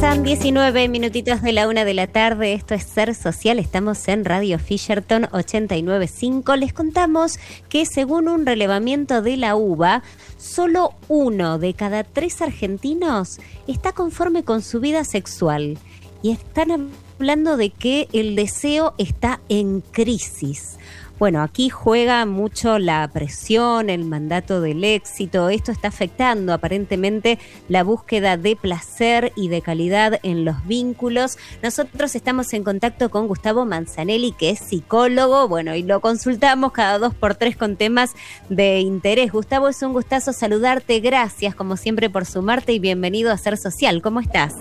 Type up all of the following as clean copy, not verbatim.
Pasan 19 minutitos de la 1 de la tarde, esto es Ser Social, estamos en Radio Fisherton 89.5. Les contamos que según un relevamiento de la UBA, solo 1 de cada 3 argentinos está conforme con su vida sexual. Y están hablando de que el deseo está en crisis. Bueno, aquí juega mucho la presión, el mandato del éxito. Esto está afectando aparentemente la búsqueda de placer y de calidad en los vínculos. Nosotros estamos en contacto con Gustavo Manzanelli, que es psicólogo, bueno, y lo consultamos cada 2 por 3 con temas de interés. Gustavo, es un gustazo saludarte. Gracias, como siempre, por sumarte y bienvenido a Ser Social. ¿Cómo estás?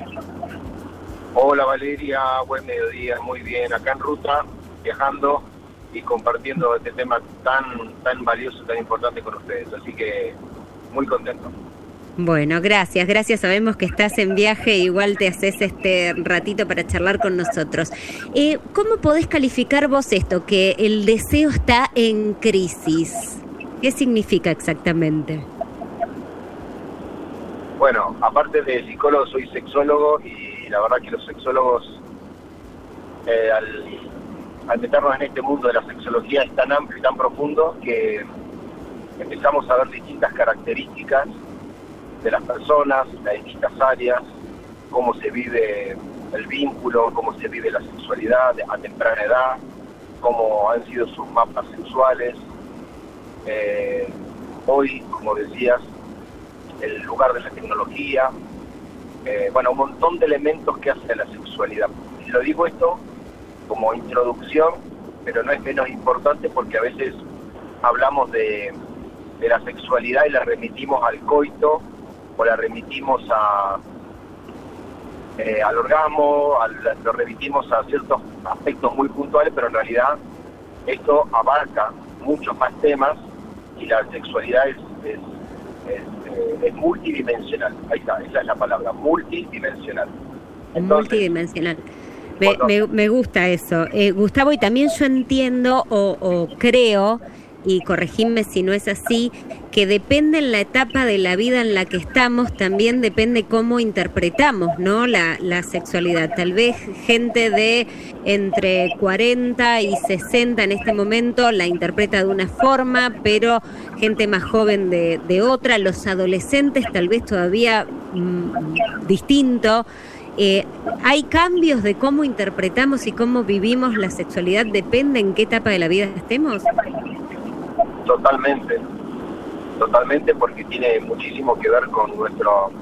Hola Valeria, buen mediodía, muy bien. Acá en ruta, viajando y compartiendo este tema tan valioso, tan importante con ustedes, así que muy contento. Bueno, gracias, sabemos que estás en viaje, igual te haces este ratito para charlar con nosotros. ¿Cómo podés calificar vos esto, que el deseo está en crisis? ¿Qué significa exactamente? Bueno, aparte de psicólogo, soy sexólogo y la verdad que los sexólogos, al meternos en este mundo de la sexología es tan amplio y tan profundo que empezamos a ver distintas características de las personas, las distintas áreas, cómo se vive el vínculo, cómo se vive la sexualidad a temprana edad, cómo han sido sus mapas sexuales. Hoy, como decías, el lugar de la tecnología, un montón de elementos que hacen la sexualidad. Y lo digo esto como introducción, pero no es menos importante porque a veces hablamos de la sexualidad y la remitimos al coito o la remitimos al orgasmo, lo remitimos a ciertos aspectos muy puntuales, pero en realidad esto abarca muchos más temas y la sexualidad es multidimensional. Ahí está, esa es la palabra, multidimensional. Entonces, multidimensional. Me gusta eso. Gustavo, y también yo entiendo o creo, y corregime si no es así, que depende en la etapa de la vida en la que estamos, también depende cómo interpretamos, ¿no? La sexualidad. Tal vez gente de entre 40 y 60 en este momento la interpreta de una forma, pero gente más joven de otra, los adolescentes tal vez todavía distinto. ¿Hay cambios de cómo interpretamos y cómo vivimos la sexualidad? ¿Depende en qué etapa de la vida estemos? Totalmente, porque tiene muchísimo que ver con nuestra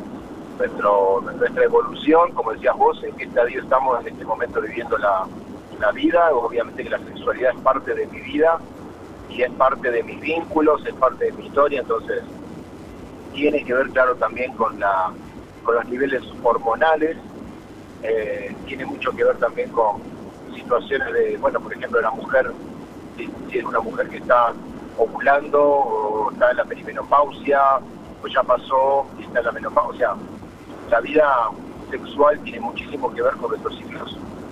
evolución, como decías vos, en qué estadio estamos en este momento viviendo la vida. Obviamente que la sexualidad es parte de mi vida y es parte de mis vínculos, es parte de mi historia, entonces tiene que ver, claro, también con los niveles hormonales. Tiene mucho que ver también con situaciones de, por ejemplo, la mujer, si es una mujer que está ovulando o está en la perimenopausia o ya pasó y está en la menopausia. La vida sexual tiene muchísimo que ver con nuestros ciclos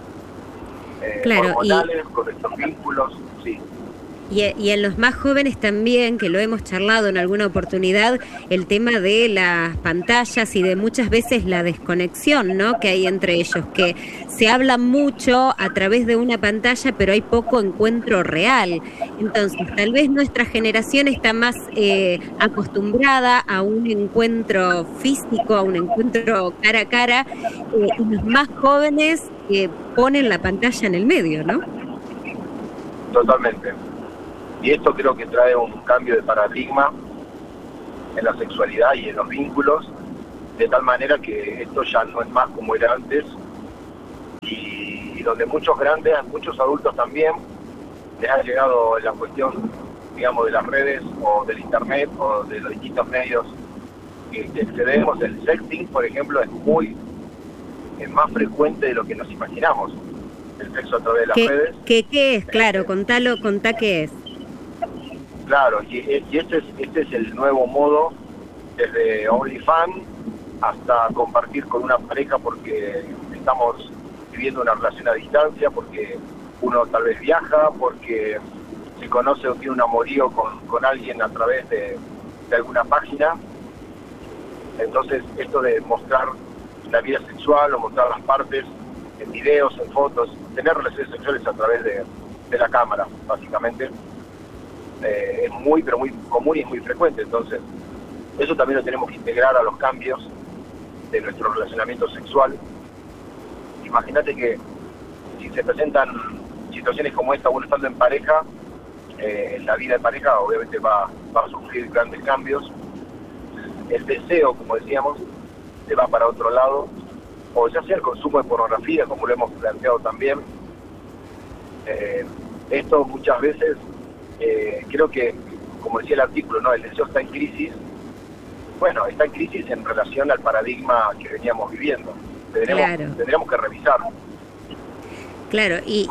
hormonales, con nuestros vínculos, sí. Y en los más jóvenes también, que lo hemos charlado en alguna oportunidad, el tema de las pantallas y de muchas veces la desconexión, ¿no?, que hay entre ellos, que se habla mucho a través de una pantalla, pero hay poco encuentro real. Entonces, tal vez nuestra generación está más acostumbrada a un encuentro físico, a un encuentro cara a cara, y los más jóvenes ponen la pantalla en el medio, ¿no? Totalmente. Y esto creo que trae un cambio de paradigma en la sexualidad y en los vínculos, de tal manera que esto ya no es más como era antes, y donde muchos grandes, muchos adultos también, les ha llegado la cuestión, digamos, de las redes o del internet o de los distintos medios que accedemos. El sexting, por ejemplo, es más frecuente de lo que nos imaginamos, el sexo a través de las redes. ¿Qué es? Claro, contá qué es. Claro, y este es el nuevo modo, desde OnlyFans hasta compartir con una pareja porque estamos viviendo una relación a distancia, porque uno tal vez viaja, porque se conoce o tiene un amorío con alguien a través de alguna página. Entonces, esto de mostrar la vida sexual o mostrar las partes en videos, en fotos, tener relaciones sexuales a través de la cámara, básicamente. Es muy, pero muy común y es muy frecuente. Entonces, eso también lo tenemos que integrar a los cambios de nuestro relacionamiento sexual. Imagínate que si se presentan situaciones como esta, uno estando en pareja, en la vida de pareja obviamente va a sufrir grandes cambios. El deseo, como decíamos, se va para otro lado, o ya sea el consumo de pornografía, como lo hemos planteado también. Esto muchas veces, creo que, como decía el artículo, ¿no? El deseo está en crisis. Bueno, está en crisis en relación al paradigma que veníamos viviendo. Tendríamos que revisar. Claro, y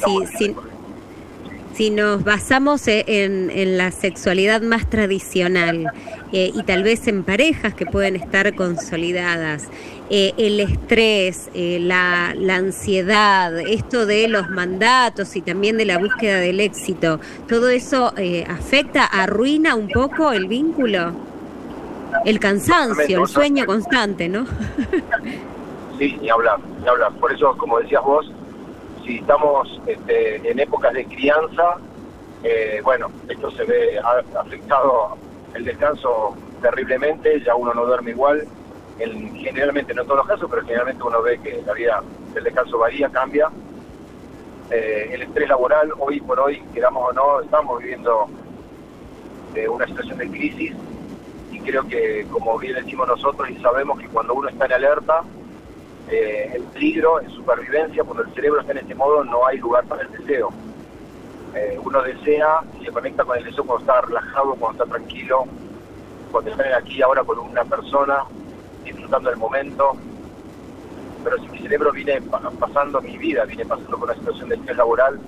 si nos basamos en la sexualidad más tradicional y tal vez en parejas que pueden estar consolidadas, el estrés, la ansiedad, esto de los mandatos y también de la búsqueda del éxito, ¿todo eso afecta, arruina un poco el vínculo? El cansancio, el sueño constante, ¿no? Sí, ni hablar. Por eso, como decías vos, si estamos en épocas de crianza, bueno, esto se ve afectado el descanso terriblemente, ya uno no duerme igual, generalmente, no en todos los casos, pero generalmente uno ve que la vida del descanso varía, cambia. El estrés laboral, hoy por hoy, queramos o no, estamos viviendo una situación de crisis, y creo que, como bien decimos nosotros, y sabemos que cuando uno está en alerta, el peligro, en supervivencia, cuando el cerebro está en este modo, no hay lugar para el deseo. Uno desea y se conecta con el deseo cuando está relajado, cuando está tranquilo, cuando está en aquí y ahora con una persona, disfrutando del momento. Pero si mi cerebro viene pasando, mi vida viene pasando por una situación de estrés laboral,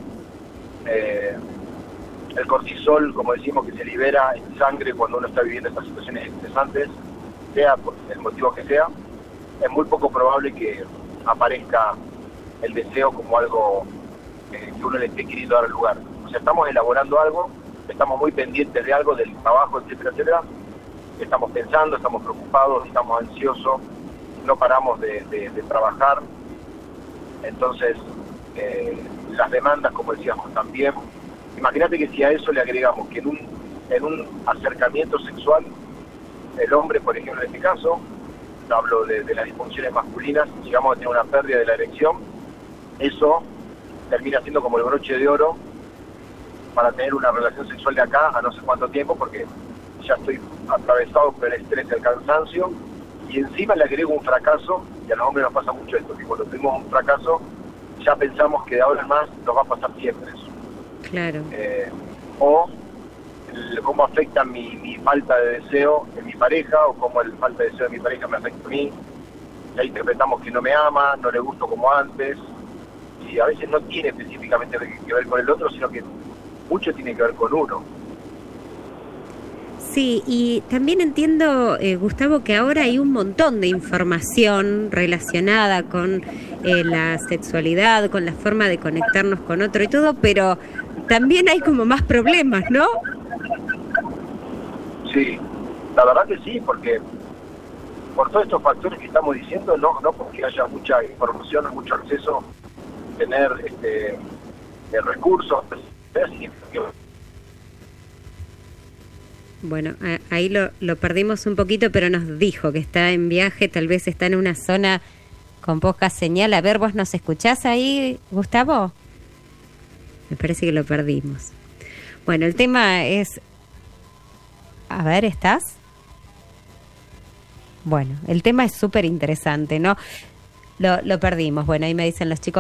el cortisol, como decimos, que se libera en sangre cuando uno está viviendo estas situaciones estresantes, sea por el motivo que sea, es muy poco probable que aparezca el deseo como algo que uno le esté queriendo dar lugar. O sea, estamos elaborando algo, estamos muy pendientes de algo, del trabajo, etcétera, etcétera. Estamos pensando, estamos preocupados, estamos ansiosos, no paramos de trabajar. Entonces, las demandas, como decíamos también. Imagínate que si a eso le agregamos que en un acercamiento sexual, el hombre, por ejemplo, en este caso, hablo de las disfunciones masculinas, llegamos a tener una pérdida de la erección, eso termina siendo como el broche de oro para tener una relación sexual de acá a no sé cuánto tiempo, porque ya estoy atravesado por el estrés y el cansancio, y encima le agrego un fracaso, y a los hombres nos pasa mucho esto, que cuando tenemos un fracaso ya pensamos que de ahora en más nos va a pasar siempre eso. Claro. O cómo afecta mi falta de deseo en mi pareja, o cómo la falta de deseo de mi pareja me afecta a mí. Ya interpretamos que no me ama, no le gusto como antes, y a veces no tiene específicamente que ver con el otro, sino que mucho tiene que ver con uno. Sí, y también entiendo, Gustavo, que ahora hay un montón de información relacionada con la sexualidad, con la forma de conectarnos con otro y todo, pero también hay como más problemas, ¿no? Sí, la verdad que sí, porque por todos estos factores que estamos diciendo, no porque haya mucha información o mucho acceso, tener recursos, Bueno, ahí lo perdimos un poquito, pero nos dijo que está en viaje, tal vez está en una zona con poca señal. A ver, ¿vos nos escuchás ahí, Gustavo? Me parece que lo perdimos. Bueno, el tema es... A ver, ¿estás? Bueno, el tema es súper interesante, ¿no? Lo perdimos. Bueno, ahí me dicen los chicos.